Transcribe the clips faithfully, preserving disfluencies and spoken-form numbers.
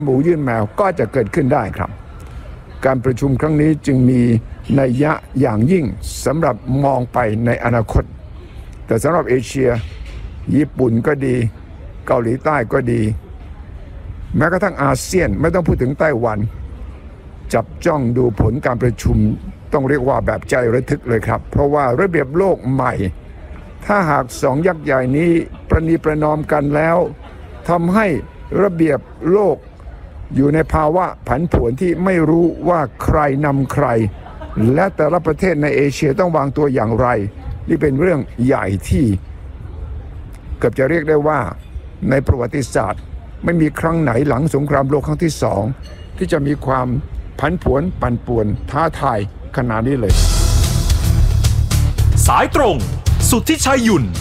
หมูยื่นแมวก็จะเกิดขึ้นได้ครับการประชุมครั้งนี้จึงมีนัยยะอย่างยิ่งสำหรับมองไปในอนาคตแต่สำหรับเอเชียญี่ปุ่นก็ดีเกาหลีใต้ก็ดีแม้กระทั่งอาเซียนไม่ต้องพูดถึงไต้หวันจับจ้องดูผลการประชุมต้องเรียกว่าแบบใจระทึกเลยครับเพราะว่าระเบียบโลกใหม่ถ้าหากสองยักษ์ใหญ่นี้ประนีประนอมกันแล้วทำให้ระเบียบโลกอยู่ในภาวะผันผวนที่ไม่รู้ว่าใครนำใครและแต่ละประเทศในเอเชียต้องวางตัวอย่างไรนี่เป็นเรื่องใหญ่ที่เกือบจะเรียกได้ว่าในประวัติศาสตร์ไม่มีครั้งไหนหลังสงครามโลกครั้งที่สองที่จะมีความผันผวนปั่นป่วนท้าทายขนาดนี้เลยสายตรงสุทธิชัยหยุ่น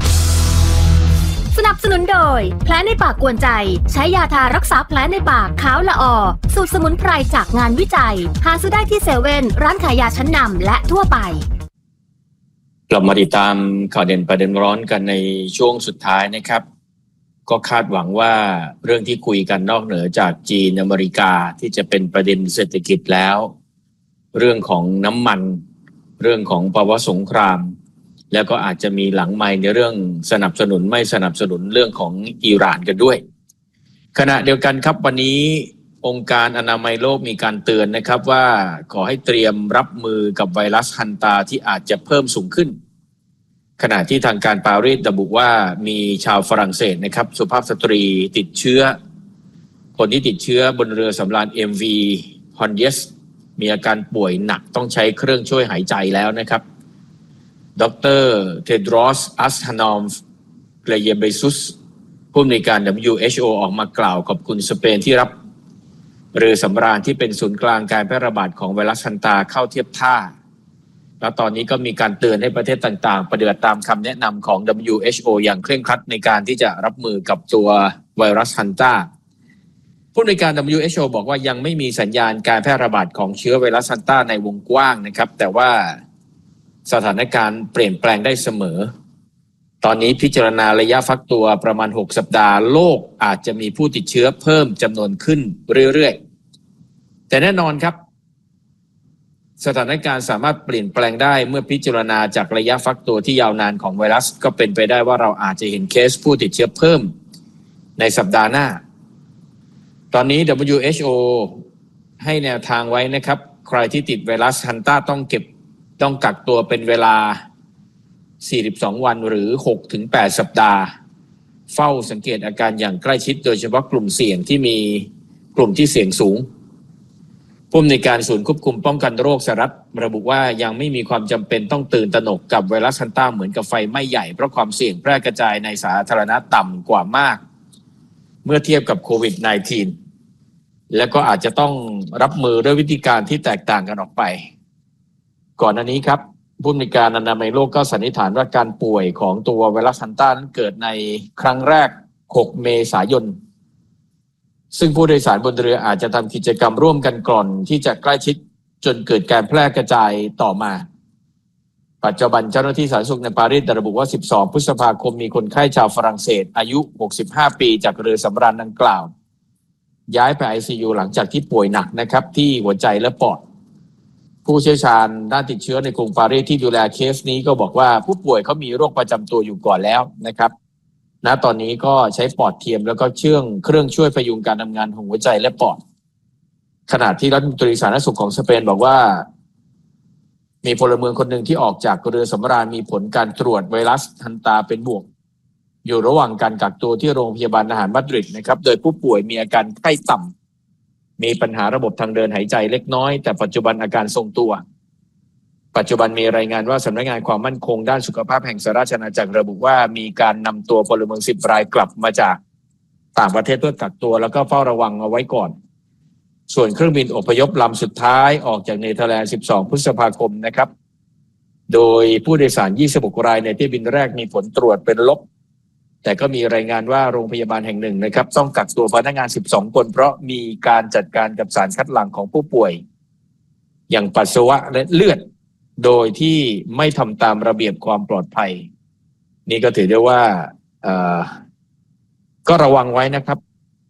สนับสนุนโดยแผลในปากกวนใจใช้ยาทารักษาแผลในปากขาวละออสูตรสมุนไพรจากงานวิจัยหาซื้อได้ที่เซเว่นร้านขายยาชั้นนำและทั่วไปกลับมาติดตามข่าวเด่นประเด็นร้อนกันในช่วงสุดท้ายนะครับก็คาดหวังว่าเรื่องที่คุยกันนอกเหนือจากจีนอเมริกาที่จะเป็นประเด็นเศรษฐกิจแล้วเรื่องของน้ำมันเรื่องของภาวะสงครามแล้วก็อาจจะมีหลังไมค์ในเรื่องสนับสนุนไม่สนับสนุนเรื่องของอิหร่านกันด้วยขณะเดียวกันครับวันนี้องค์การอนามัยโลกมีการเตือนนะครับว่าขอให้เตรียมรับมือกับไวรัสฮันตาที่อาจจะเพิ่มสูงขึ้นขณะที่ทางการปารีสระบุว่ามีชาวฝรั่งเศสนะครับสุภาพสตรีติดเชื้อคนที่ติดเชื้อบนเรือสำราญ เอ็ม วี Hondius มีอาการป่วยหนักต้องใช้เครื่องช่วยหายใจแล้วนะครับดร. เทดรอส อัสธานอม เกรเยเบซุสผู้อำนวยการ ดับเบิลยู เอช โอ ออกมากล่าวขอบคุณสเปนที่รับเรือสำราญที่เป็นศูนย์กลางการแพร่ระบาดของไวรัสฮันตาเข้าเทียบท่าและตอนนี้ก็มีการเตือนให้ประเทศต่างๆปฏิบัติตามคำแนะนำของ ดับเบิลยู เอช โอ อย่างเคร่งครัดในการที่จะรับมือกับตัวไวรัสฮันตาผู้อำนวยการ ดับเบิลยู เอช โอ บอกว่ายังไม่มีสัญญาณการแพร่ระบาดของเชื้อไวรัสฮันตาในวงกว้างนะครับแต่ว่าสถานการณ์เปลี่ยนแปลงได้เสมอตอนนี้พิจารณาระยะฟักตัวประมาณหกสัปดาห์โลกอาจจะมีผู้ติดเชื้อเพิ่มจำนวนขึ้นเรื่อยๆแต่แน่นอนครับสถานการณ์สามารถเปลี่ยนแปลงได้เมื่อพิจารณาจากระยะฟักตัวที่ยาวนานของไวรัสก็เป็นไปได้ว่าเราอาจจะเห็นเคสผู้ติดเชื้อเพิ่มในสัปดาห์หน้าตอนนี้ ดับเบิลยู เอช โอ ให้แนวทางไว้นะครับใครที่ติดไวรัสฮันตาต้องเก็บต้องกักตัวเป็นเวลาสี่สิบสองวันหรือ หกถึงแปด สัปดาห์เฝ้าสังเกตอาการอย่างใกล้ชิดโดยเฉพาะกลุ่มเสี่ยงที่มีกลุ่มที่เสี่ยงสูงผู้อำนวยการศูนย์ควบคุมป้องกันโรคสหรัฐระบุว่ายังไม่มีความจำเป็นต้องตื่นตระหนกกับไวรัสฮันตาเหมือนกับไฟไหม้ใหญ่เพราะความเสี่ยงแพร่กระจายในสาธารณะต่ำกว่ามากเมื่อเทียบกับโควิด สิบเก้า และก็อาจจะต้องรับมือด้วยวิธีการที่แตกต่างกันออกไปก่อนหน้านี้ครับผู้อำนวยการอนามัยโลกก็สันนิษฐานว่าการป่วยของตัวไวรัสฮันตานั้นเกิดในครั้งแรกหกเมษายนซึ่งผู้โดยสารบนเรืออาจจะทำกิจกรรมร่วมกันก่อนที่จะใกล้ชิดจนเกิดการแพร่กระจายต่อมาปัจจุบันเจ้าหน้าที่สาธารณสุขในปารีสระบุว่าสิบสองพฤษภาคมมีคนไข้ชาวฝรั่งเศสอายุหกสิบห้าปีจากเรือสำราญดังกล่าวย้ายไป ไอ ซี ยู หลังจากที่ป่วยหนักนะครับที่หัวใจและปอดผู้เชี่ยวชาญด้านติดเชื้อในกรุงปารีสที่ดูแลเคสนี้ก็บอกว่าผู้ป่วยเขามีโรคประจำตัวอยู่ก่อนแล้วนะครับณตอนนี้ก็ใช้ปอดเทียมแล้วก็เชื่องเครื่องช่วยพยุงการทำงานของหัวใจและปอดขณะที่รัฐมนตรีสาธารณสุขของสเปนบอกว่ามีพลเมืองคนหนึ่งที่ออกจากเรือสำราญมีผลการตรวจไวรัสฮันตาเป็นบวกอยู่ระหว่างการกักตัวที่โรงพยาบาลทหารมาดริดนะครับโดยผู้ป่วยมีอาการไข้ต่ำมีปัญหาระบบทางเดินหายใจเล็กน้อยแต่ปัจจุบันอาการทรงตัวปัจจุบันมีรายงานว่าสำนักงานความมั่นคงด้านสุขภาพแห่งสหราชอาณาจักรระบุว่ามีการนำตัวพลเมืองสิบรายกลับมาจากต่างประเทศเพื่อกักตัวแล้วก็เฝ้าระวังเอาไว้ก่อนส่วนเครื่องบินอพยพลำสุดท้ายออกจากเนเธอร์แลนด์สิบสองพฤษภาคมนะครับโดยผู้โดยสารยี่สิบหกรายในเที่ยวบินแรกมีผลตรวจเป็นลบแต่ก็มีรายงานว่าโรงพยาบาลแห่งหนึ่งนะครับต้องกักตัวพนักงานสิบสองคนเพราะมีการจัดการกับสารคัดหลั่งของผู้ป่วยอย่างปัสสาวะและเลือดโดยที่ไม่ทำตามระเบียบความปลอดภัยนี่ก็ถือได้ว่าเอ่อก็ระวังไว้นะครับ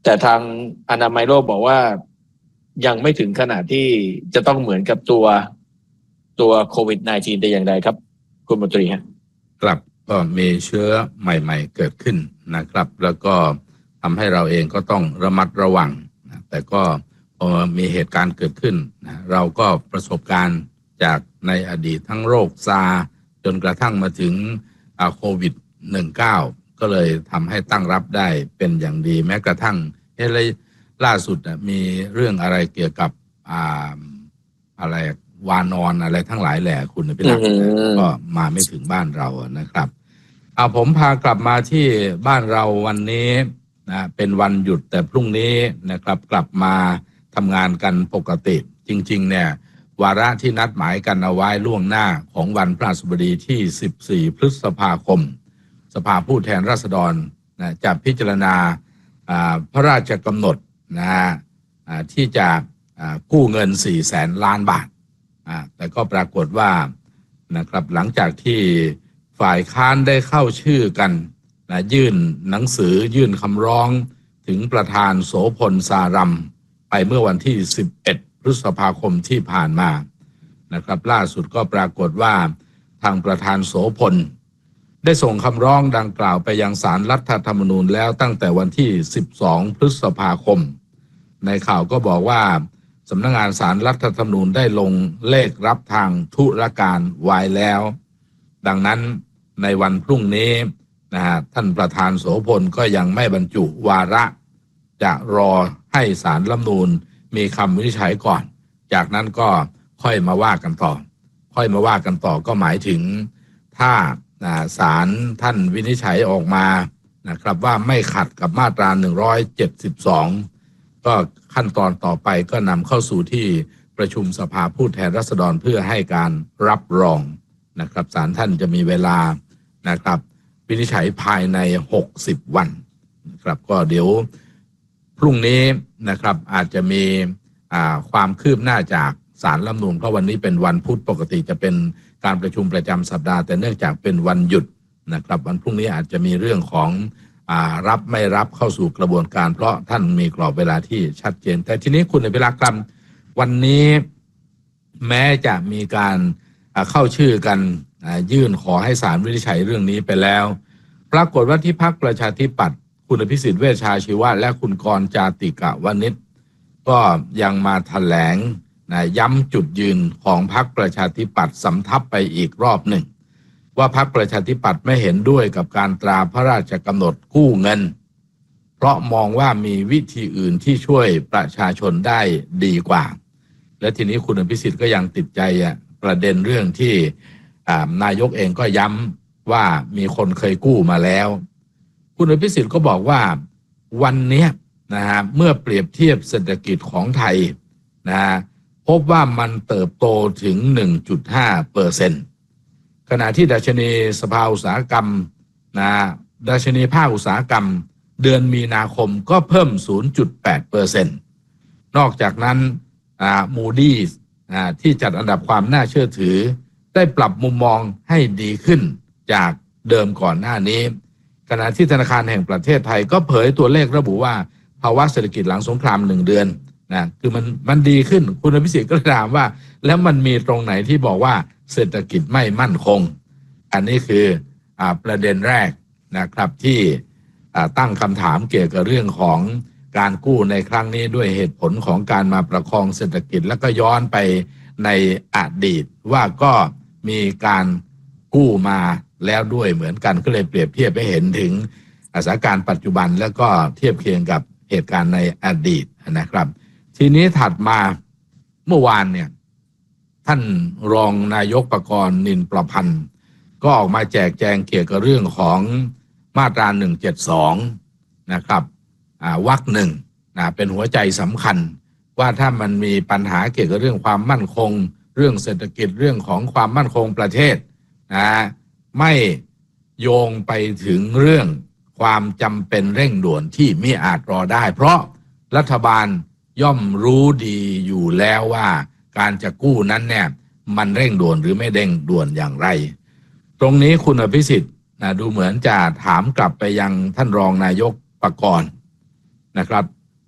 แต่ทางอนามัยโลกบอกว่ายังไม่ถึงขนาดที่จะต้องเหมือนกับตัวตัวโควิด สิบเก้า แต่อย่างใดครับคุณมนตรีฮะครับก็มีเชื้อใหม่ๆเกิดขึ้นนะครับแล้วก็ทำให้เราเองก็ต้องระมัดระวังนะแต่ก็พอมีเหตุการณ์เกิดขึ้นนะเราก็ประสบการณ์จากในอดีตทั้งโรคซาร์จนกระทั่งมาถึงโควิด สิบเก้า ก็เลยทำให้ตั้งรับได้เป็นอย่างดีแม้กระทั่งเอะไรล่าสุดมีเรื่องอะไรเกี่ยวกับอ่าอะไรวานอนอะไรทั้งหลายแหละคุณพิรักษ์ก็มาไม่ถึงบ้านเรานะครับเอาผมพากลับมาที่บ้านเราวันนี้นะเป็นวันหยุดแต่พรุ่งนี้นะครับกลับมาทำงานกันปกติจริงๆเนี่ยวาระที่นัดหมายกันเอาไว้ล่วงหน้าของวันพฤหัสบดีที่สิบสี่พฤษภาคมสภาผู้แทนราษฎรนะจะพิจารณาพระราชกำหนดนะที่จะกู้เงินสี่แสนล้านบาทแต่ก็ปรากฏว่านะครับหลังจากที่ฝ่ายค้านได้เข้าชื่อกันนะยื่นหนังสือยื่นคำร้องถึงประธานโสพลสารัมไปเมื่อวันที่สิบเอ็ดพฤษภาคมที่ผ่านมานะครับล่าสุดก็ปรากฏว่าทางประธานโสพลได้ส่งคำร้องดังกล่าวไปยังศาลรัฐธรรมนูญแล้วตั้งแต่วันที่สิบสองพฤษภาคมในข่าวก็บอกว่าสำนักงานศาลรัฐธรรมนูญได้ลงเลขรับทางธุรการไว้แล้วดังนั้นในวันพรุ่งนี้นะฮะท่านประธานโสพลก็ยังไม่บรรจุวาระจะรอให้ศาลรัฐธรรมนูญมีคำวินิจฉัยก่อนจากนั้นก็ค่อยมาว่ากันต่อค่อยมาว่ากันต่อก็หมายถึงถ้าศาลท่านวินิจฉัยออกมานะครับว่าไม่ขัดกับมาตราหนึ่งร้อยเจ็ดสิบสองก็ขั้นตอนต่อไปก็นำเข้าสู่ที่ประชุมสภาผู้แทนราษฎรเพื่อให้การรับรองนะครับศาลท่านจะมีเวลานะครับวินิจฉัยภายในหกสิบวันนะครับก็เดี๋ยวพรุ่งนี้นะครับอาจจะมีความคืบหน้าจากศาลรัฐธรรมนูญเพราะวันนี้เป็นวันพุธปกติจะเป็นการประชุมประจำสัปดาห์แต่เนื่องจากเป็นวันหยุดนะครับวันพรุ่งนี้อาจจะมีเรื่องของอ่ารับไม่รับเข้าสู่กระบวนการเพราะท่านมีกรอบเวลาที่ชัดเจนแต่ทีนี้คุณอภิรักษ์ครับวันนี้แม้จะมีการเข้าชื่อกันยื่นขอให้ศาลวินิจฉัยเรื่องนี้ไปแล้วปรากฏว่าที่พรรคประชาธิปัตย์คุณอภิสิทธิ์เวชชาชีวะและคุณกรจาติกะวณิชก็ยังมาแถลงนะย้ำจุดยืนของพรรคประชาธิปัตย์สำทับไปอีกรอบหนึ่งว่าพรรคประชาธิปัตย์ไม่เห็นด้วยกับการตราพระราชกำหนดกู้เงินเพราะมองว่ามีวิธีอื่นที่ช่วยประชาชนได้ดีกว่าและทีนี้คุณอภิสิทธิ์ก็ยังติดใจประเด็นเรื่องที่นายกเองก็ย้ำว่ามีคนเคยกู้มาแล้วคุณอภิสิทธิ์ก็บอกว่าวันนี้นะฮะเมื่อเปรียบเทียบเศรษฐกิจของไทยนะพบว่ามันเติบโตถึง หนึ่งจุดห้าเปอร์เซ็นต์ ขณะที่ดัชนีสภาอุตสาหกรรมนะดัชนีภาคอุตสาหกรรมเดือนมีนาคมก็เพิ่ม ศูนย์จุดแปดเปอร์เซ็นต์ นอกจากนั้นมูดี้ที่จัดอันดับความน่าเชื่อถือได้ปรับมุมมองให้ดีขึ้นจากเดิมก่อนหน้านี้ขณะที่ธนาคารแห่งประเทศไทยก็เผยตัวเลขระบุว่าภาวะเศรษฐกิจหลังสงครามหนึ่งเดือนนะคือมันมันดีขึ้นคุณอภิสิทธิ์ก็ถามว่าแล้วมันมีตรงไหนที่บอกว่าเศรษฐกิจไม่มั่นคงอันนี้คืออ่าประเด็นแรกนะครับที่อ่าตั้งคำถามเกี่ยวกับเรื่องของการกู้ในครั้งนี้ด้วยเหตุผลของการมาประคองเศรษฐกิจแล้วก็ย้อนไปในอดีตว่าก็มีการกู้มาแล้วด้วยเหมือนกันก็เลยเปรียบเทียบให้เห็นถึงสถานการณ์ปัจจุบันแล้วก็เทียบเคียงกับเหตุการณ์ในอดีตนะครับทีนี้ถัดมาเมื่อวานเนี่ยท่านรองนายกปกรณ์นินประพันธ์ก็ออกมาแจกแจงเกี่ยวกับเรื่องของมาตราหนึ่งเจ็ดสองนะครับวรรคหนึ่งนะเป็นหัวใจสำคัญว่าถ้ามันมีปัญหาเกี่ยวกับเรื่องความมั่นคงเรื่องเศรษฐกิจเรื่องของความมั่นคงประเทศนะไม่โยงไปถึงเรื่องความจำเป็นเร่งด่วนที่ไม่อาจรอได้เพราะรัฐบาลย่อมรู้ดีอยู่แล้วว่าการจะกู้นั้นเนี่ยมันเร่งด่วนหรือไม่เร่งด่วนอย่างไรตรงนี้คุณอภิสิทธิ์นะดูเหมือนจะถามกลับไปยังท่านรองนายกปกรณ์นะครับ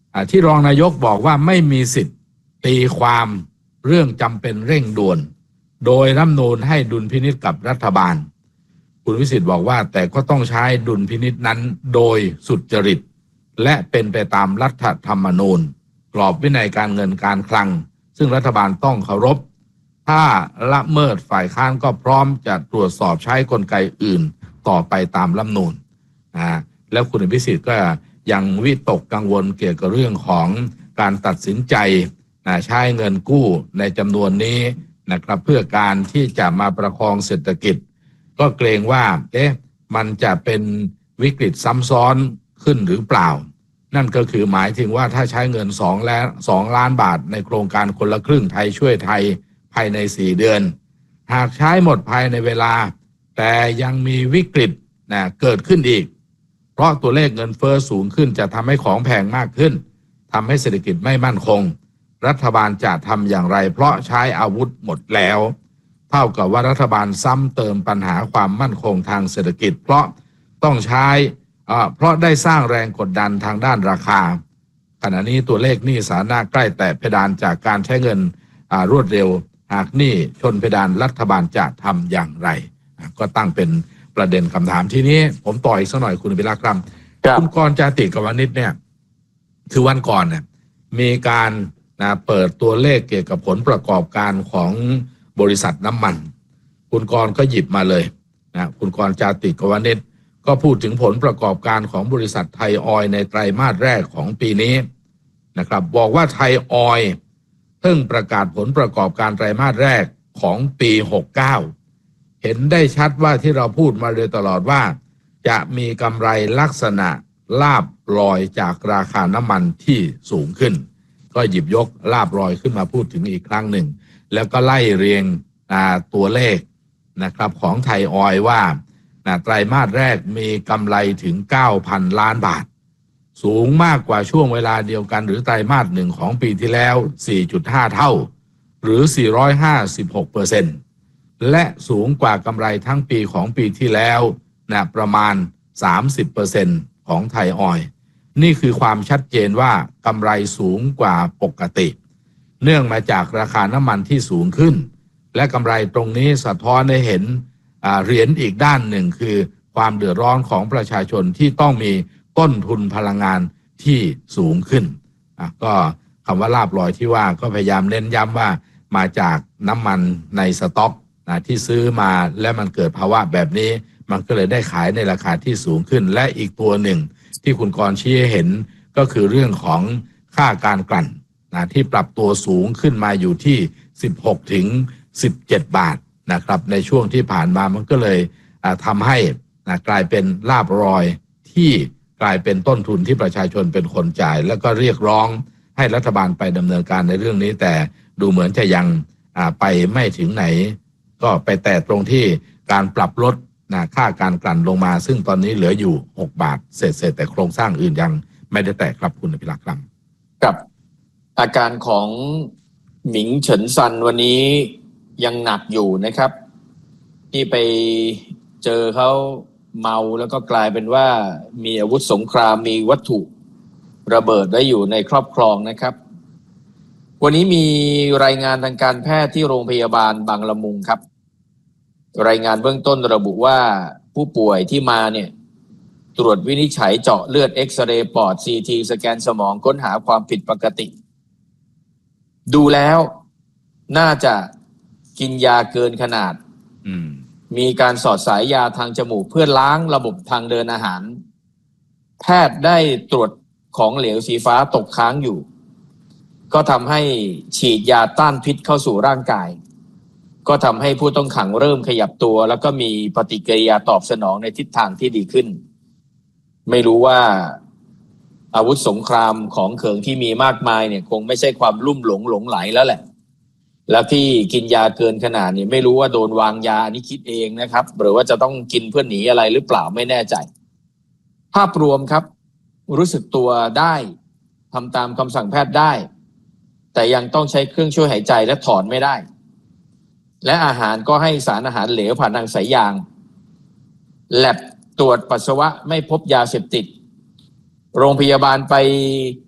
ที่รองนายกบอกว่าไม่มีสิทธิ์ตีความเรื่องจำเป็นเร่งด่วนโดยรัฐธรรมนูญให้ดุลพินิจกับรัฐบาลคุณวิสิทธิ์บอกว่าแต่ก็ต้องใช้ดุลพินิจนั้นโดยสุจริตและเป็นไปตามรัฐธรรมนูญกรอบวินัยการเงินการคลังซึ่งรัฐบาลต้องเคารพถ้าละเมิดฝ่ายค้านก็พร้อมจะตรวจสอบใช้กลไกอื่นต่อไปตามรัฐธรรมนูญอ่าแล้วคุณวิสิทธิ์ก็ยังวิตกกังวลเกี่ยวกับเรื่องของการตัดสินใจใช้เงินกู้ในจำนวนนี้นะครับเพื่อการที่จะมาประคองเศรษฐกิจก็เกรงว่าเอ๊ะมันจะเป็นวิกฤตซ้ำซ้อนขึ้นหรือเปล่านั่นก็คือหมายถึงว่าถ้าใช้เงินสองและสองล้านบาทในโครงการคนละครึ่งไทยช่วยไทยภายในสี่เดือนหากใช้หมดภายในเวลาแต่ยังมีวิกฤตนะเกิดขึ้นอีกเพราะตัวเลขเงินเฟ้อสูงขึ้นจะทำให้ของแพงมากขึ้นทำให้เศรษฐกิจไม่มั่นคงรัฐบาลจะทำอย่างไรเพราะใช้อาวุธหมดแล้วเท่ากับว่ารัฐบาลซ้ำเติมปัญหาความมั่นคงทางเศรษฐกิจเพราะต้องใช้เพราะได้สร้างแรงกดดันทางด้านราคาขณะนี้ตัวเลขหนี้สาธารณะใกล้แตะเพดานจากการใช้เงินรวดเร็วหากหนี้ชนเพดานรัฐบาลจะทำอย่างไรก็ตั้งเป็นประเด็นคำถามทีนี้ผมต่ออีกสักหน่อยคุณวิลาครับคุณกรณ์จาติกวานิชเนี่ยคือวันก่อนเนี่ยมีการนะเปิดตัวเลขเกี่ยวกับผลประกอบการของบริษัทน้ำมันคุณกรณ์ก็หยิบมาเลยนะคุณกรณ์จาติกวานิชก็พูดถึงผลประกอบการของบริษัทไทยออยล์ในไตรมาสแรกของปีนี้นะครับบอกว่าไทยออยล์เพิ่งประกาศผลประกอบการไตรมาสแรกของปีหกเก้าเห็นได้ชัดว่าที่เราพูดมาโดยตลอดว่าจะมีกำไรลักษณะลาภลอยจากราคาน้ำมันที่สูงขึ้นก็หยิบยกลาภลอยขึ้นมาพูดถึงอีกครั้งหนึ่งแล้วก็ไล่เรียงตัวเลขนะครับของไทยออยล์ว่าไตรมาสแรกมีกำไรถึง เก้าพัน ล้านบาทสูงมากกว่าช่วงเวลาเดียวกันหรือไตรมาสหนึ่งของปีที่แล้ว สี่จุดห้า เท่าหรือ สี่ร้อยห้าสิบหกเปอร์เซ็นต์ และสูงกว่ากำไรทั้งปีของปีที่แล้วนะประมาณ สามสิบเปอร์เซ็นต์ ของไทยออยล์นี่คือความชัดเจนว่ากำไรสูงกว่าปกติเนื่องมาจากราคาน้ำมันที่สูงขึ้นและกำไรตรงนี้สะท้อนให้เห็นเหรียญอีกด้านหนึ่งคือความเดือดร้อนของประชาชนที่ต้องมีต้นทุนพลังงานที่สูงขึ้นก็คำว่าลาภลอยที่ว่าก็พยายามเน้นย้ำว่ามาจากน้ำมันในสต็อกที่ซื้อมาและมันเกิดภาวะแบบนี้มันก็เลยได้ขายในราคาที่สูงขึ้นและอีกตัวหนึ่งที่คุณกรณ์ชี้ให้เห็นก็คือเรื่องของค่าการกลั่นนะที่ปรับตัวสูงขึ้นมาอยู่ที่สิบหกถึงสิบเจ็ดบาทนะครับในช่วงที่ผ่านมามันก็เลยทำให้กลายเป็นลาภลอยที่กลายเป็นต้นทุนที่ประชาชนเป็นคนจ่ายแล้วก็เรียกร้องให้รัฐบาลไปดำเนินการในเรื่องนี้แต่ดูเหมือนจะยังไปไม่ถึงไหนก็ไปแตะตรงที่การปรับลดค่าการกลั่นลงมาซึ่งตอนนี้เหลืออยู่หกบาทเศษๆแต่โครงสร้างอื่นยังไม่ได้แตะครับคุณอภิรักษ์ครับกับอาการของหมิงเฉินซันวันนี้ยังหนักอยู่นะครับที่ไปเจอเขาเมาแล้วก็กลายเป็นว่ามีอาวุธสงครามมีวัตถุระเบิดไว้อยู่ในครอบครองนะครับวันนี้มีรายงานทางการแพทย์ที่โรงพยาบาลบางละมุงครับรายงานเบื้องต้นระบุว่าผู้ป่วยที่มาเนี่ยตรวจวินิจฉัยเจาะเลือดเอ็กซเรย์ปอด ซี ที สแกนสมองค้นหาความผิดปกติดูแล้วน่าจะกินยาเกินขนาดมีการสอดสายยาทางจมูกเพื่อล้างระบบทางเดินอาหารแพทย์ได้ตรวจของเหลวสีฟ้าตกค้างอยู่ก็ทำให้ฉีดยาต้านพิษเข้าสู่ร่างกายก็ทำให้ผู้ต้องขังเริ่มขยับตัวแล้วก็มีปฏิกิริยาตอบสนองในทิศทางที่ดีขึ้นไม่รู้ว่าอาวุธสงครามของเขิงที่มีมากมายเนี่ยคงไม่ใช่ความลุ่มหลงหลงไหลแล้วแหละแล้วที่กินยาเกินขนาดนี้ไม่รู้ว่าโดนวางยานี่คิดเองนะครับหรือว่าจะต้องกินเพื่อหนีอะไรหรือเปล่าไม่แน่ใจภาพรวมครับรู้สึกตัวได้ทำตามคำสั่งแพทย์ได้แต่ยังต้องใช้เครื่องช่วยหายใจและถอนไม่ได้และอาหารก็ให้สารอาหารเหลวผ่านทางสายยางแลบตรวจปัสสาวะไม่พบยาเสพติดโรงพยาบาลไป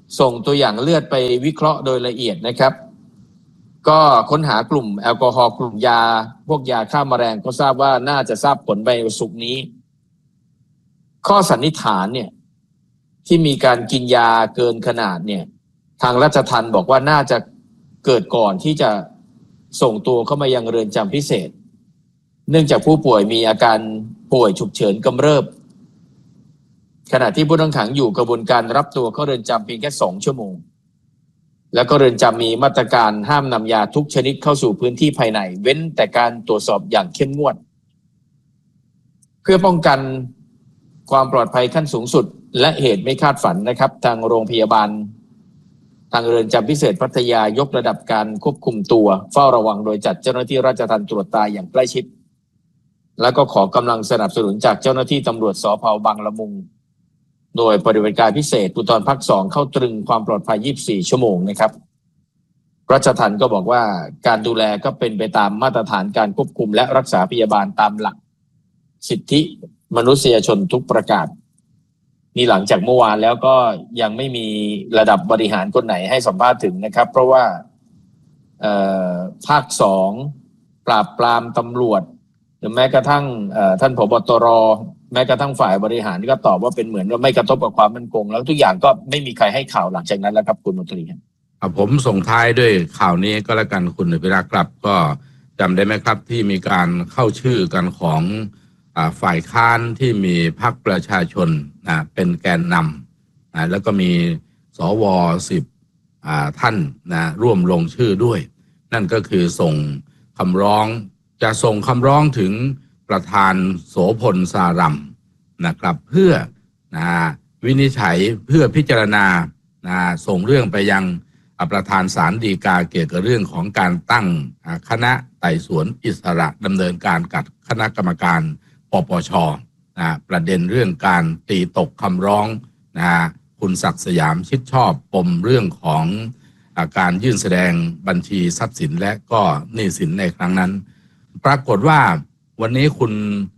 ส่งตัวอย่างเลือดไปวิเคราะห์โดยละเอียดนะครับก็ค้นหากลุ่มแอลกอฮอล์กลุ่มยาพวกยาฆ่าแมลงก็ทราบว่าน่าจะทราบผลไปวันศุกร์นี้ข้อสันนิษฐานเนี่ยที่มีการกินยาเกินขนาดเนี่ยทางราชทัณฑ์บอกว่าน่าจะเกิดก่อนที่จะส่งตัวเข้ามายังเรือนจำพิเศษเนื่องจากผู้ป่วยมีอาการป่วยฉุกเฉินกำเริบขณะที่ผู้ต้องขังอยู่กระบวนการรับตัวเข้าเรือนจำเพียงแค่สองชั่วโมงแล้วก็เรือนจำมีมาตรการห้ามนำยาทุกชนิดเข้าสู่พื้นที่ภายในเว้นแต่การตรวจสอบอย่างเข้มงวดเพื่อป้องกันความปลอดภัยขั้นสูงสุดและเหตุไม่คาดฝันนะครับทางโรงพยาบาลทางเรือนจำพิเศษพัทยายกระดับการควบคุมตัวเฝ้าระวังโดยจัดเจ้าหน้าที่ราชทัณฑ์ตรวจตาอย่างใกล้ชิดแล้วก็ขอกำลังสนับสนุนจากเจ้าหน้าที่ตำรวจสภ.บางละมุงโดยปฏิบัติการพิเศษภูธรภาคสองเข้าตรึงความปลอดภัยยี่สิบสี่ชั่วโมงนะครับราชทัณฑ์ก็บอกว่าการดูแลก็เป็นไปตามมาตรฐานการควบคุมและรักษาพยาบาลตามหลักสิทธิมนุษยชนทุกประการนี่หลังจากเมื่อวานแล้วก็ยังไม่มีระดับบริหารคนไหนให้สัมภาษณ์ถึงนะครับเพราะว่าภาคสองปราบปรามตำรวจหรือแม้กระทั่งท่านผบ.ตร.แม้กระทั่งฝ่ายบริหารก็ตอบว่าเป็นเหมือนว่าไม่กระทบกับความมั่นคงแล้วทุกอย่างก็ไม่มีใครให้ข่าวหลังจากนั้นแล้วครับคุณมนตรีครับผมส่งท้ายด้วยข่าวนี้ก็แล้วกันคุณอภิรักษ์ครับก็จำได้ไหมครับที่มีการเข้าชื่อกันของฝ่ายค้านที่มีพรรคประชาชนเป็นแกนนำแล้วก็มีสวสิบท่านนะร่วมลงชื่อด้วยนั่นก็คือส่งคำร้องจะส่งคำร้องถึงประธานโสพลสารัมนะครับเพื่อนะวินิจฉัยเพื่อพิจารณานะส่งเรื่องไปยังประธานศาลฎีกาเกี่ยวกับเรื่องของการตั้งคณะไต่สวนอิสระดำเนินการกับคณะกรรมการปปชนะประเด็นเรื่องการตีตกคำร้องนะคุณศักดิ์สยามชิดชอบปมเรื่องของการยื่นแสดงบัญชีทรัพย์สินและก็หนี้สินในครั้งนั้นปรากฏว่าวันนี้คุณ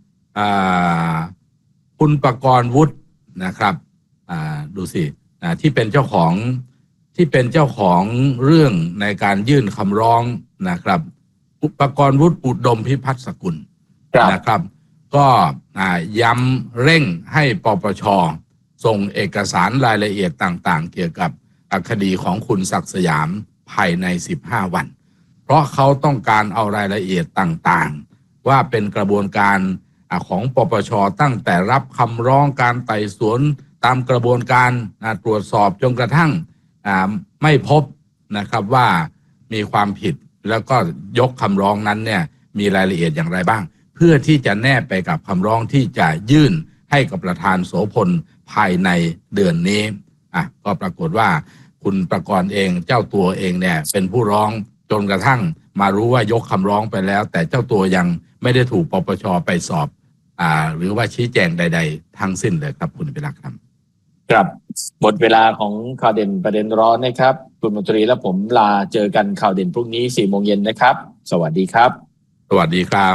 คุณประกรณ์วุฒินะครับดูสิที่เป็นเจ้าของที่เป็นเจ้าของเรื่องในการยื่นคำร้องนะครับประกรณ์วุฒิอุดมพิพัฒน์สกุลนะครับก็ย้ำเร่งให้ปปช.ส่งเอกสารรายละเอียดต่างๆเกี่ยวกับคดีของคุณศักดิ์สยามภายในสิบห้าวันเพราะเขาต้องการเอารายละเอียดต่างๆว่าเป็นกระบวนการของปปช.ตั้งแต่รับคำร้องการไต่สวนตามกระบวนการตรวจสอบจนกระทั่งไม่พบนะครับว่ามีความผิดแล้วก็ยกคำร้องนั้นเนี่ยมีรายละเอียดอย่างไรบ้างเพื่อที่จะแนบไปกับคำร้องที่จะยื่นให้กับประธานโสพลภายในเดือนนี้อ่ะก็ปรากฏว่าคุณประกรณ์เองเจ้าตัวเองเนี่ยเป็นผู้ร้องจนกระทั่งมารู้ว่ายกคำร้องไปแล้วแต่เจ้าตัวยังไม่ได้ถูกปปช.ไปสอบอ่าหรือว่าชี้แจงใดๆทั้งสิ้นเลยครับคุณเป็นหลักครับครับหมดเวลาของข่าวเด่นประเด็นร้อนนะครับคุณมนตรีและผมลาเจอกันข่าวเด่นพรุ่งนี้สี่โมงเย็นนะครับสวัสดีครับสวัสดีครับ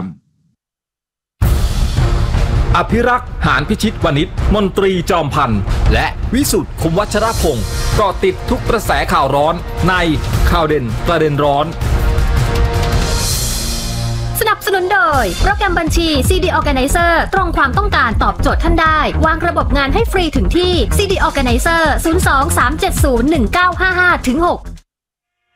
อภิรักษ์หานพิชิตวณิชมนตรีจอมพันธ์และวิสุทธิ์คุมวัชรพงศ์เกาะติดทุกกระแสข่าวร้อนในข่าวเด่นประเด็นร้อนสนับสนุนโดยโปรแกรมบัญชี ซี ดี Organizer ตรงความต้องการตอบโจทย์ท่านได้วางระบบงานให้ฟรีถึงที่ ซี ดี Organizer ศูนย์ สอง สาม เจ็ด ศูนย์ หนึ่ง เก้า ห้า ห้า ถึง หก